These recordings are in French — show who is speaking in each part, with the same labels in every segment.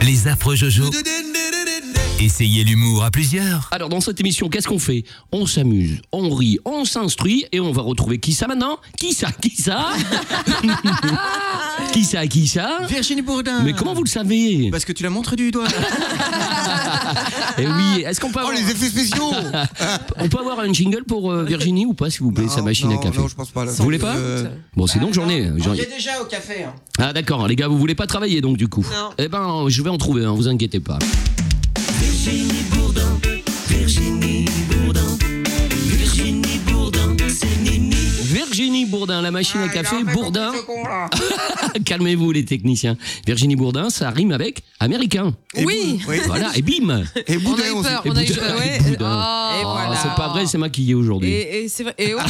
Speaker 1: Les affreux Jojo. Essayez l'humour à plusieurs.
Speaker 2: Alors dans cette émission, qu'est-ce qu'on fait? On s'amuse, on rit, on s'instruit et on va retrouver qui ça maintenant? Qui ça? Qui ça? Qui ça?
Speaker 3: Virginie Bourdin.
Speaker 2: Mais comment vous le savez?
Speaker 3: Parce que tu la montres du doigt.
Speaker 2: Eh oui, est-ce qu'on peut avoir...
Speaker 4: Oh, les effets spéciaux.
Speaker 2: On peut avoir un jingle pour Virginie ou pas, s'il vous plaît, sa machine à café?
Speaker 4: Non, je pense pas. Là.
Speaker 2: Vous voulez pas? Bon, sinon j'en ai.
Speaker 3: J'ai déjà au café. Hein.
Speaker 2: Ah d'accord, les gars, vous voulez pas travailler donc du coup?
Speaker 5: Non.
Speaker 2: Eh ben, je vais en trouver, vous inquiétez pas. Virginie Bourdin, Virginie Bourdin, Virginie Bourdin, c'est Nini. Virginie Bourdin, la machine à café, Bourdin. Calmez-vous les techniciens. Virginie Bourdin, ça rime avec américain.
Speaker 5: Oui.
Speaker 2: Voilà, et bim.
Speaker 4: Et
Speaker 5: On
Speaker 4: Boudin
Speaker 5: a eu
Speaker 4: aussi.
Speaker 5: peur, on a eu peur. Ouais.
Speaker 2: Boudin.
Speaker 5: Et voilà.
Speaker 2: C'est pas vrai, c'est maquillé aujourd'hui.
Speaker 5: Et c'est vrai. Et oh.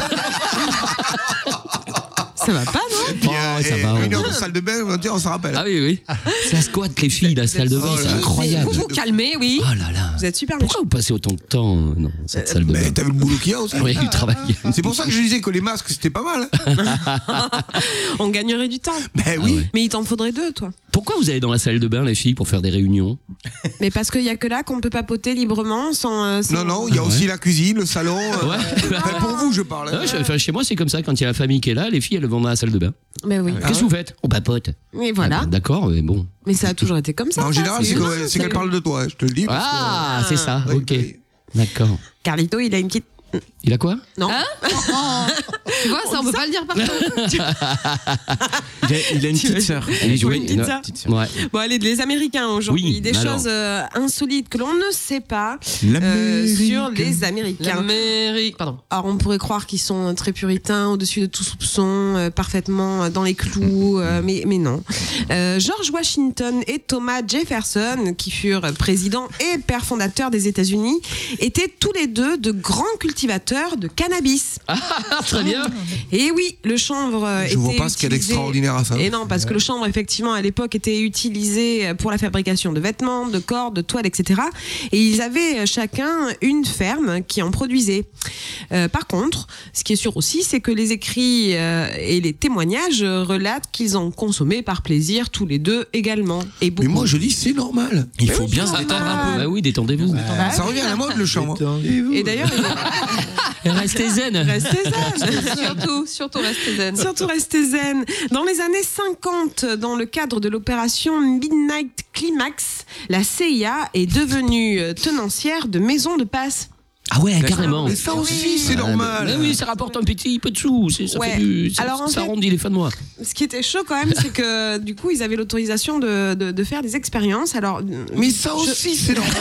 Speaker 5: Ça va pas, non?
Speaker 4: Puis,
Speaker 2: ça va,
Speaker 4: une
Speaker 2: on-
Speaker 4: heure de salle de bain, on s'en rappelle.
Speaker 2: Ah oui. Ça squatte les filles, la salle de bain,
Speaker 4: Oh
Speaker 2: c'est
Speaker 4: là là.
Speaker 2: incroyable.
Speaker 5: Vous vous calmez, oui.
Speaker 2: Oh là là.
Speaker 5: Vous êtes super
Speaker 2: Pourquoi vous passez autant de temps dans cette salle de bain?
Speaker 4: Mais t'as vu le boulot qu'il y a aussi.
Speaker 2: Oui, du travail.
Speaker 4: C'est pour ça que je disais que les masques, c'était pas mal. Hein.
Speaker 5: On gagnerait du temps.
Speaker 4: Ben oui.
Speaker 2: ouais.
Speaker 5: Mais il t'en faudrait deux, toi.
Speaker 2: Pourquoi vous allez dans la salle de bain, les filles, pour faire des réunions?
Speaker 5: Mais parce qu'il y a que là qu'on peut papoter librement sans.
Speaker 4: Non, il y a aussi la cuisine, le salon.
Speaker 2: Ouais.
Speaker 4: Enfin, pour vous, je parle.
Speaker 2: Ah ouais, enfin, chez moi, c'est comme ça. Quand il y a la famille qui est là, les filles, elles vont dans la salle de bain.
Speaker 5: Mais oui.
Speaker 2: Qu'est-ce que vous faites? On papote.
Speaker 5: Et voilà.
Speaker 2: Ah, d'accord, mais bon.
Speaker 5: Mais ça a toujours été comme ça.
Speaker 4: En général, c'est
Speaker 5: humain,
Speaker 4: c'est qu'elle parle de toi, je te le dis. parce
Speaker 2: Ah, c'est ça.
Speaker 4: Oui,
Speaker 2: Ok.
Speaker 4: oui.
Speaker 2: D'accord.
Speaker 5: Carlito, il a une petite.
Speaker 2: Il a quoi?
Speaker 5: Non.
Speaker 6: Tu vois, ça on peut pas le dire partout.
Speaker 3: Il a une petite sœur.
Speaker 2: Elle est jouée.
Speaker 5: Une petite sœur.
Speaker 2: Ouais.
Speaker 5: Bon, allez, les Américains aujourd'hui.
Speaker 2: Oui,
Speaker 5: des
Speaker 2: alors.
Speaker 5: choses insolites que l'on ne sait pas
Speaker 4: L'Amérique.
Speaker 5: sur les Américains.
Speaker 6: L'Amérique, pardon.
Speaker 5: Alors, on pourrait croire qu'ils sont très puritains, au-dessus de tout soupçon, parfaitement dans les clous, mais non. George Washington et Thomas Jefferson, qui furent présidents et pères fondateurs des États-Unis, étaient tous les deux de grands cultivateurs de cannabis.
Speaker 2: Ah, très bien.
Speaker 5: Et oui, le chanvre
Speaker 4: Je
Speaker 5: était
Speaker 4: vois pas ce qu'il y a
Speaker 5: utilisé-
Speaker 4: d'extraordinaire à ça.
Speaker 5: Et non, parce que le chanvre, effectivement, à l'époque, était utilisé pour la fabrication de vêtements, de cordes, de toiles, etc. Et ils avaient chacun une ferme qui en produisait. Par contre, ce qui est sûr aussi, c'est que les écrits et les témoignages relatent qu'ils en consommaient par plaisir, tous les deux également. Et
Speaker 4: Mais
Speaker 5: beaucoup.
Speaker 4: moi, je dis, c'est normal.
Speaker 3: Il faut bien se détendre un peu.
Speaker 2: Bah oui, détendez-vous.
Speaker 4: Ça revient à la mode, le chant. hein.
Speaker 5: Et d'ailleurs,
Speaker 2: Restez zen.
Speaker 5: restez zen.
Speaker 6: Surtout restez zen.
Speaker 5: Surtout restez zen. Dans les années 50, dans le cadre de l'opération Midnight Climax, la CIA est devenue tenancière de maisons de passe.
Speaker 2: Ah ouais, carrément.
Speaker 4: Mais ça aussi, c'est
Speaker 2: Mais
Speaker 4: normal.
Speaker 2: oui, ça rapporte un petit peu de sous. Ça
Speaker 5: Ouais.
Speaker 2: fait du,
Speaker 5: Alors, en
Speaker 2: ça
Speaker 5: fait-
Speaker 2: arrondit les fins de mois.
Speaker 5: Ce qui était chaud quand même, c'est que du coup, ils avaient l'autorisation de faire des expériences. Alors,
Speaker 4: Mais ça aussi, c'est normal.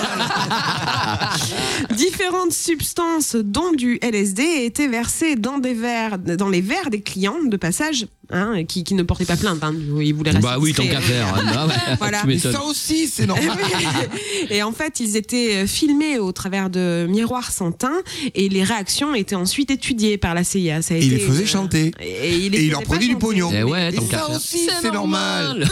Speaker 5: différentes substances, dont du LSD, étaient versées dans les verres des clients de passage, qui ne portaient pas plainte. Ils voulaient rester
Speaker 2: Bah oui, tant
Speaker 5: discrets.
Speaker 2: qu'à faire. Ah ouais,
Speaker 5: Voilà.
Speaker 2: tu
Speaker 4: Mais
Speaker 2: m'étonnes.
Speaker 4: ça aussi, c'est normal.
Speaker 5: Et en fait, ils étaient filmés au travers de miroirs sans teint et les réactions étaient ensuite étudiées par la CIA. Ça a
Speaker 4: Et il
Speaker 5: été,
Speaker 4: les faisait chanter.
Speaker 5: Et il
Speaker 4: Et il
Speaker 5: les
Speaker 4: en
Speaker 5: faisait
Speaker 4: prenait
Speaker 5: pas
Speaker 4: du pognon.
Speaker 5: chanter.
Speaker 2: Eh ouais,
Speaker 4: Et
Speaker 2: tant qu'à
Speaker 4: ça
Speaker 2: faire.
Speaker 4: aussi, c'est normal.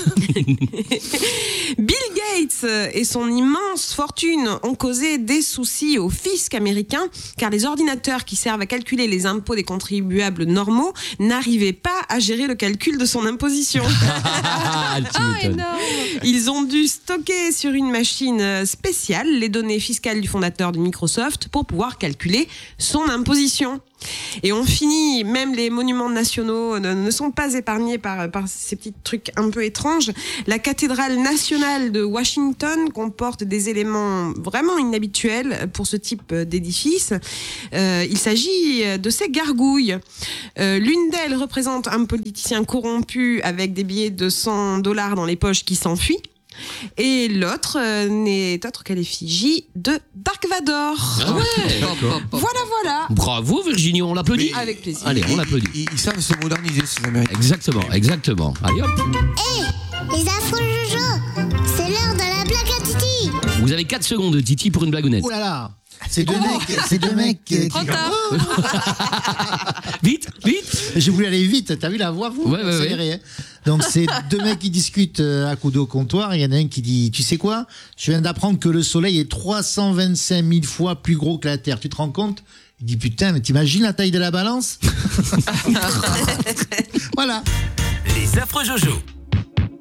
Speaker 5: Bill Gates et son immense fortune ont causé des soucis au fisc américain car les ordinateurs qui servent à calculer les impôts des contribuables normaux n'arrivaient pas à gérer le calcul de son imposition.
Speaker 2: Ah, tu m'étonnes.
Speaker 5: Ils ont dû stocker sur une machine spéciale les données fiscales du fondateur de Microsoft pour pouvoir calculer son imposition. Et on finit, même les monuments nationaux ne sont pas épargnés par ces petits trucs un peu étranges. La cathédrale nationale de Washington comporte des éléments vraiment inhabituels pour ce type d'édifice. Il s'agit de ces gargouilles. L'une d'elles représente un politicien corrompu avec des billets de $100 dans les poches qui s'enfuit. Et l'autre n'est autre qu'à l'effigie de Dark Vador.
Speaker 2: Ah ouais,
Speaker 5: Voilà.
Speaker 2: Bravo Virginie, on l'applaudit.
Speaker 4: Mais-
Speaker 5: Avec plaisir.
Speaker 2: Allez, on l'applaudit.
Speaker 4: Ils savent se moderniser, ces Américains.
Speaker 2: Exactement. Allez hop.
Speaker 7: Les affreux Jojo, c'est l'heure de la blague à Titi.
Speaker 2: Vous avez 4 secondes, Titi, pour une blagounette.
Speaker 8: Oh là là. C'est deux mecs qui...
Speaker 6: Trop tard.
Speaker 2: Vite.
Speaker 8: Je voulais aller vite, t'as vu la voix vous
Speaker 2: Ouais.
Speaker 8: Accéléré, hein. Donc c'est deux mecs qui discutent à coups au comptoir. Il y en a un qui dit, tu sais quoi, je viens d'apprendre que le soleil est 325 000 fois plus gros que la Terre. Tu te rends compte? Il dit, putain, mais t'imagines la taille de la balance? Voilà.
Speaker 1: Les affreux Jojo.